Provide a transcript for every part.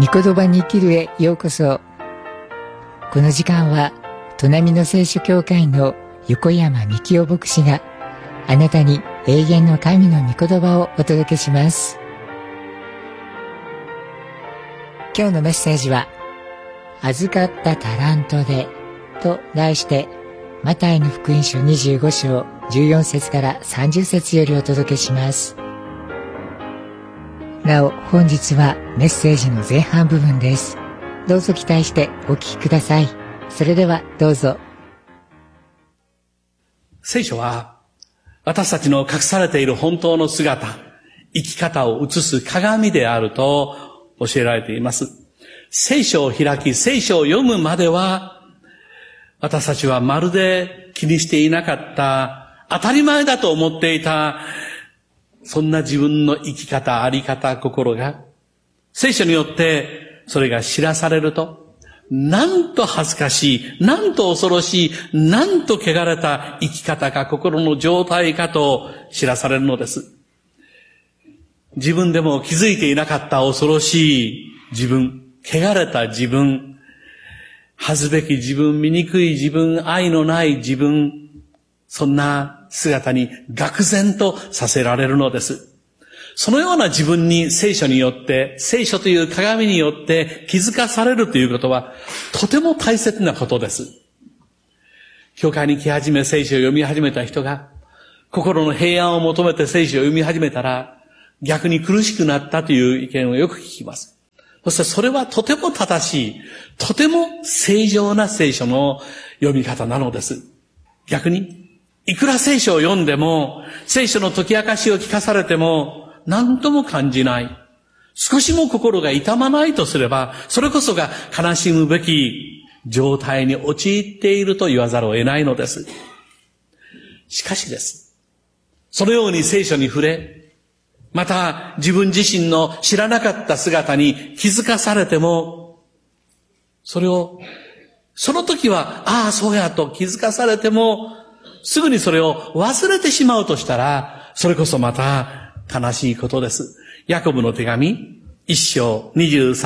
御言葉に生きるへようこそ。この時間は砺波の聖書教会の横山幹夫牧師があなたに永遠の神の御言葉をお届けします。今日のメッセージは預かったタラントでと題して、マタイの福音書25章14節から30節よりお届けします。なお本日はメッセージの前半部分です。どうぞ期待してお聞きください。それではどうぞ。 聖書は私たちの隠されている本当の姿、生き方を映す鏡であると教えられています。聖書を開き、聖書を読むまでは、私たちはまるで気にしていなかった、当たり前だと思っていた、そんな自分の生き方、あり方、心が、聖書によってそれが知らされると、なんと恥ずかしい、なんと恐ろしい、なんと汚れた生き方か心の状態かと知らされるのです。自分でも気づいていなかった恐ろしい自分、汚れた自分、恥ずべき自分、醜い自分、愛のない自分、そんな姿に愕然とさせられるのです。そのような自分に聖書によって、聖書という鏡によって気づかされるということは、とても大切なことです。教会に来始め聖書を読み始めた人が、心の平安を求めて聖書を読み始めたら、逆に苦しくなったという意見をよく聞きます。そしてそれはとても正しい、とても正常な聖書の読み方なのです。逆に、いくら聖書を読んでも、聖書の解き明かしを聞かされても、何とも感じない。少しも心が痛まないとすれば、それこそが悲しむべき状態に陥っていると言わざるを得ないのです。しかしです。そのように聖書に触れ、また自分自身の知らなかった姿に気づかされても、その時は、ああ、そうやと気づかされても、すぐにそれを忘れてしまうとしたら、それこそまた悲しいことです。ヤコブの手紙、1章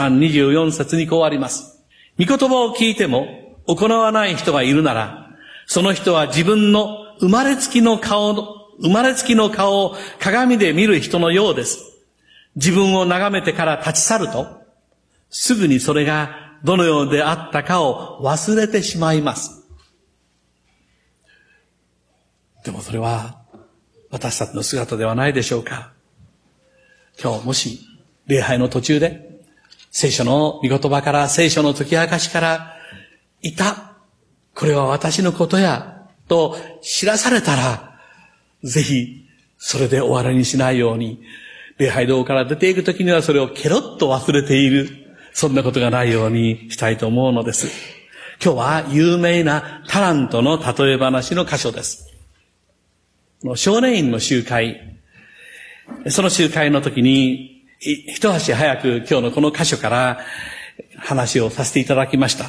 23、24節にこうあります。御言葉を聞いても行わない人がいるなら、その人は自分の生まれつきの顔を鏡で見る人のようです。自分を眺めてから立ち去ると、すぐにそれがどのようであったかを忘れてしまいます。でもそれは私たちの姿ではないでしょうか。今日もし礼拝の途中で聖書の御言葉から聖書の解き明かしからこれは私のことやと知らされたら、ぜひそれで終わりにしないように、礼拝堂から出ていくときにはそれをケロッと忘れている、そんなことがないようにしたいと思うのです。今日は有名なタラントの例え話の箇所です。少年院の集会、その集会の時に一足早く今日のこの箇所から話をさせていただきました。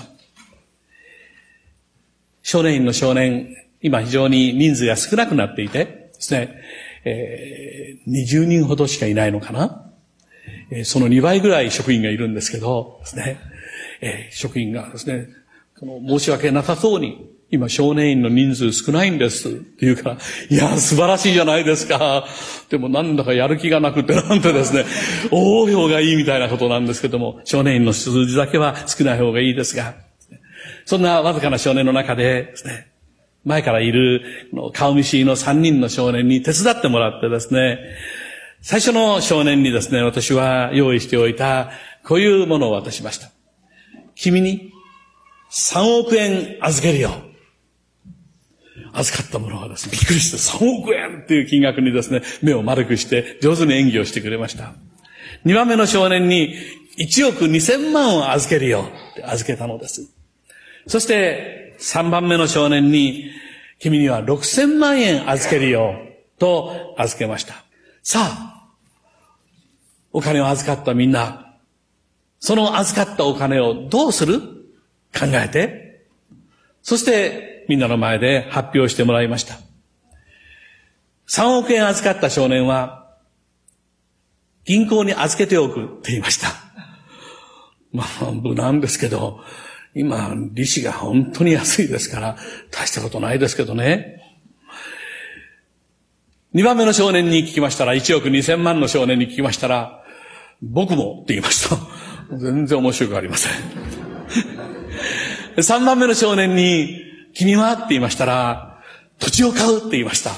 少年院の少年、今非常に人数が少なくなっていてですね、20人ほどしかいないのかな。その2倍ぐらい職員がいるんですけどですね、職員がですね、申し訳なさそうに、今少年院の人数少ないんですって言うから、いや素晴らしいじゃないですか。でもなんだかやる気がなくてなんてですね、多い方がいいみたいなことなんですけども、少年院の数字だけは少ない方がいいですが、そんなわずかな少年の中でですね、前からいる顔見知りの3人の少年に手伝ってもらってですね、最初の少年にですね、私は用意しておいたこういうものを渡しました。君に3億円預けるよ。預かったものはですね、びっくりして3億円っていう金額にですね、目を丸くして上手に演技をしてくれました。2番目の少年に1億2000万を預けるよって預けたのです。そして3番目の少年に、君には6000万円預けるよと預けました。さあ、お金を預かったみんな、その預かったお金をどうする？考えて、そしてみんなの前で発表してもらいました。3億円預かった少年は、銀行に預けておくって言いました。 無難ですけど、今、利子が本当に安いですから、大したことないですけどね。2番目の少年に聞きましたら、1億2000万の少年に聞きましたら、僕もって言いました。全然面白くありません。3番目の少年に、君はって言いましたら、土地を買うって言いました。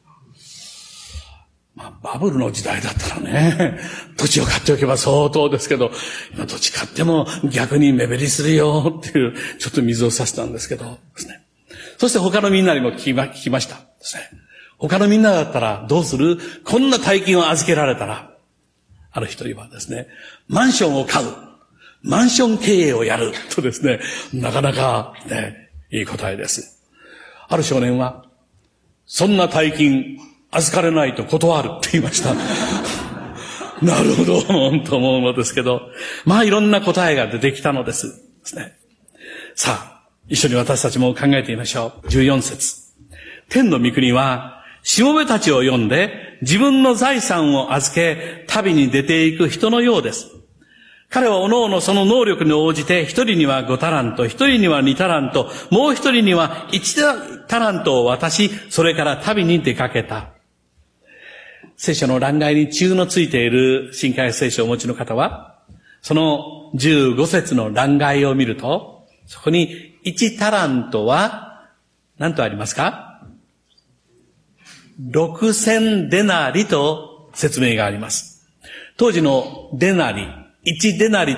バブルの時代だったらね、土地を買っておけば相当ですけど、今土地買っても逆に目減りするよっていう、ちょっと水を差したんですけどですね。そして他のみんなにも聞きましたですね。他のみんなだったらどうする？こんな大金を預けられたら、ある一人はですね、マンションを買う。マンション経営をやるとですね、なかなかね、いい答えです。ある少年は、そんな大金預かれないと断るって言いました。なるほど、と思うのですけど、いろんな答えが出てきたのですね。さあ、一緒に私たちも考えてみましょう。14節。天の御国は、しもべたちを呼んで、自分の財産を預け、旅に出ていく人のようです。彼はおのおのその能力に応じて、一人には5タラント、一人には2タラント、もう一人には1タラントを渡し、それから旅に出かけた。聖書の欄外に注のついている新海聖書をお持ちの方は、その15節の欄外を見ると、そこに1タラントは何とありますか？6000デナリと説明があります。当時のデナリ、1デナリ